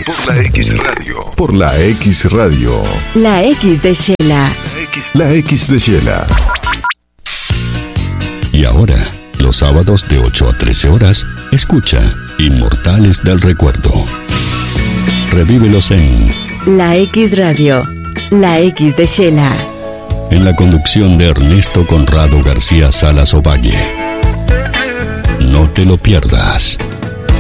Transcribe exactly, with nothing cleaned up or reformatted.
Por la X Radio. Por la X Radio. La X de Shela. La X, La X de Shela. Y ahora, los sábados de ocho a trece horas, escucha Inmortales del Recuerdo. Revívelos en La X Radio. La X de Shela. En la conducción de Ernesto Conrado García Salas Ovalle. No te lo pierdas.